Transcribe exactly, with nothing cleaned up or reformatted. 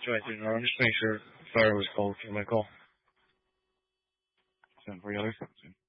right, dude. I'm just making sure fire was called for my call. Seven for the others.